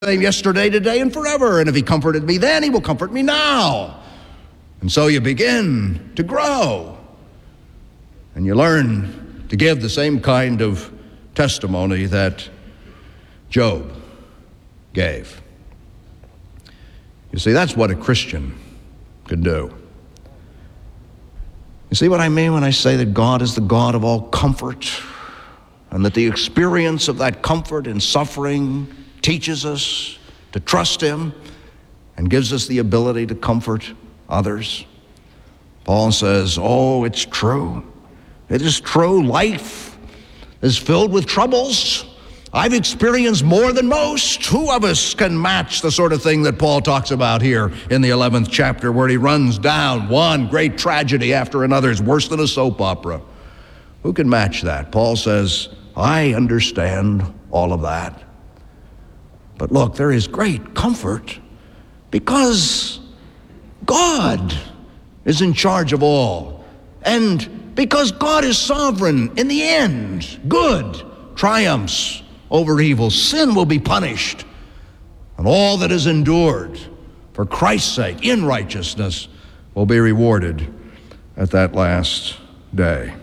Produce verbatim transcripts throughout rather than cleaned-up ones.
same yesterday, today, and forever. And if he comforted me then, he will comfort me now. And so you begin to grow. And you learn to give the same kind of testimony that Job gave. You see, that's what a Christian can do. You see what I mean when I say that God is the God of all comfort, and that the experience of that comfort in suffering teaches us to trust him and gives us the ability to comfort others? Paul says, oh, it's true. It is true. Life is filled with troubles. I've experienced more than most. Who of us can match the sort of thing that Paul talks about here in the eleventh chapter, where he runs down one great tragedy after another? It's worse than a soap opera. Who can match that? Paul says, I understand all of that. But look, there is great comfort because God is in charge of all. And because God is sovereign, in the end, good triumphs over evil. Sin will be punished. And all that is endured for Christ's sake in righteousness will be rewarded at that last day.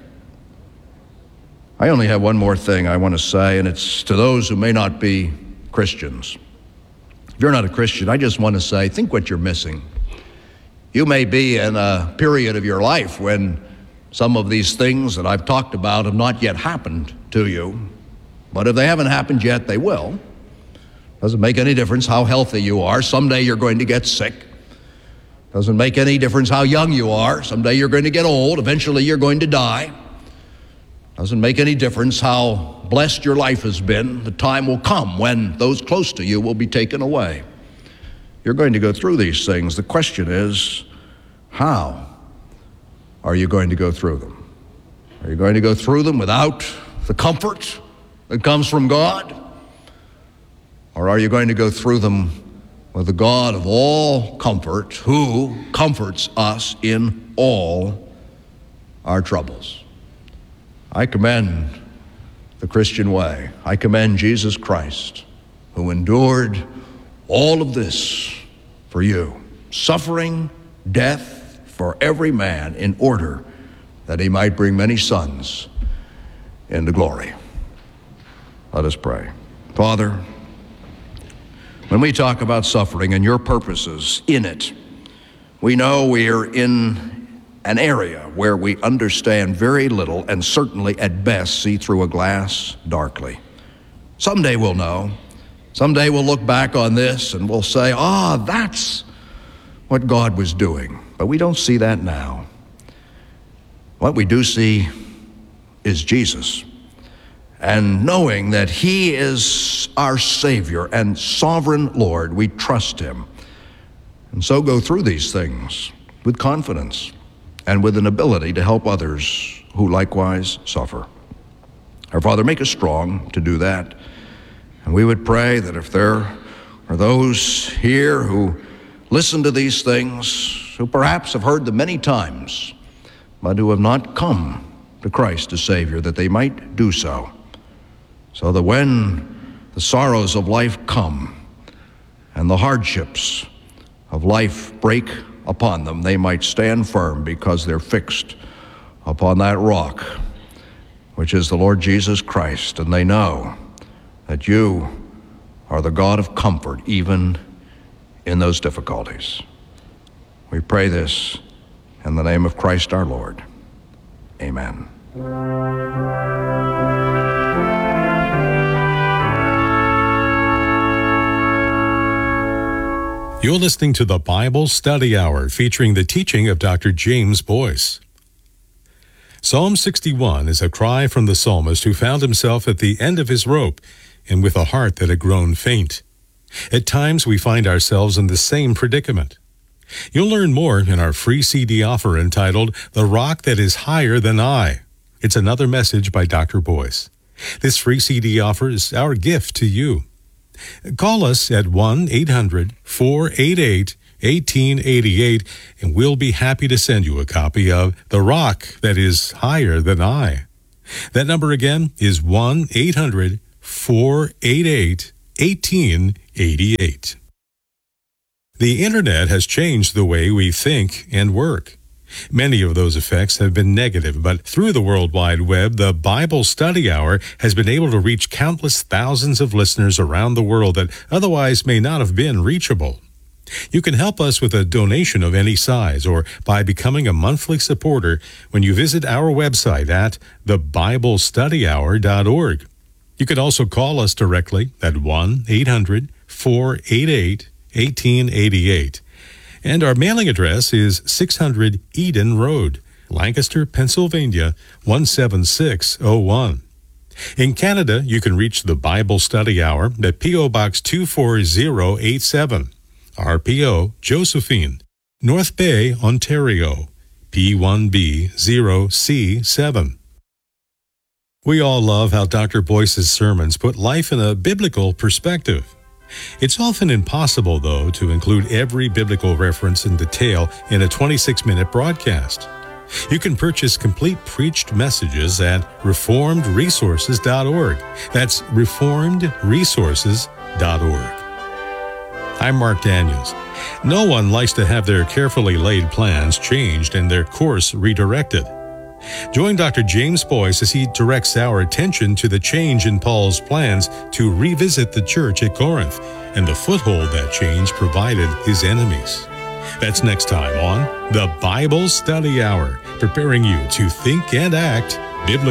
I only have one more thing I want to say, and it's to those who may not be Christians. If you're not a Christian, I just want to say, think what you're missing. You may be in a period of your life when some of these things that I've talked about have not yet happened to you. But if they haven't happened yet, they will. Doesn't make any difference how healthy you are. Someday you're going to get sick. Doesn't make any difference how young you are. Someday you're going to get old. Eventually you're going to die. Doesn't make any difference how blessed your life has been. The time will come when those close to you will be taken away. You're going to go through these things. The question is, how are you going to go through them? Are you going to go through them without the comfort that comes from God? Or are you going to go through them with the God of all comfort, who comforts us in all our troubles? I commend the Christian way. I commend Jesus Christ, who endured all of this for you, suffering, death for every man, in order that he might bring many sons into glory. Let us pray. Father, when we talk about suffering and your purposes in it, we know we are in an area where we understand very little and certainly at best see through a glass darkly. Someday we'll know. Someday we'll look back on this and we'll say, ah, that's what God was doing. But we don't see that now. What we do see is Jesus. And knowing that he is our Savior and sovereign Lord, we trust him. And so go through these things with confidence and with an ability to help others who likewise suffer. Our Father, make us strong to do that. And we would pray that if there are those here who listen to these things, who perhaps have heard them many times, but who have not come to Christ as Savior, that they might do so, so that when the sorrows of life come and the hardships of life break upon them, they might stand firm because they're fixed upon that rock, which is the Lord Jesus Christ, and they know that you are the God of comfort even in those difficulties. We pray this in the name of Christ our Lord. Amen. You're listening to the Bible Study Hour, featuring the teaching of Doctor James Boyce. Psalm sixty-one is a cry from the psalmist who found himself at the end of his rope and with a heart that had grown faint. At times we find ourselves in the same predicament. You'll learn more in our free C D offer entitled The Rock That Is Higher Than I. It's another message by Doctor Boyce. This free C D offer is our gift to you. Call us at one eight hundred four eight eight one eight eight eight and we'll be happy to send you a copy of The Rock That Is Higher Than I. That number again is one eight hundred four eight eight eighteen eighty-eight. The Internet has changed the way we think and work. Many of those effects have been negative, but through the World Wide Web, the Bible Study Hour has been able to reach countless thousands of listeners around the world that otherwise may not have been reachable. You can help us with a donation of any size or by becoming a monthly supporter when you visit our website at the bible study hour dot org. You can also call us directly at one eight hundred four eight eight one eight eight eight. And our mailing address is six hundred Eden Road, Lancaster, Pennsylvania, one seven six oh one. In Canada, you can reach the Bible Study Hour at P O Box two four zero eight seven. R P O Josephine, North Bay, Ontario, P one B zero C seven. We all love how Doctor Boyce's sermons put life in a biblical perspective. It's often impossible, though, to include every biblical reference in detail in a twenty-six minute broadcast. You can purchase complete preached messages at reformed resources dot org. That's reformed resources dot org. I'm Mark Daniels. No one likes to have their carefully laid plans changed and their course redirected. Join Doctor James Boyce as he directs our attention to the change in Paul's plans to revisit the church at Corinth and the foothold that change provided his enemies. That's next time on the Bible Study Hour, preparing you to think and act biblically.